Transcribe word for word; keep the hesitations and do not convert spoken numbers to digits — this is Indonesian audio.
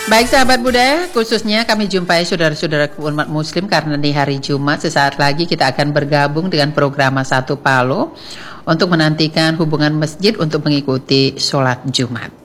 Baik sahabat budaya, khususnya kami jumpai saudara-saudara umat muslim karena di hari Jumat sesaat lagi kita akan bergabung dengan program Satu Palo untuk menantikan hubungan masjid untuk mengikuti sholat Jumat.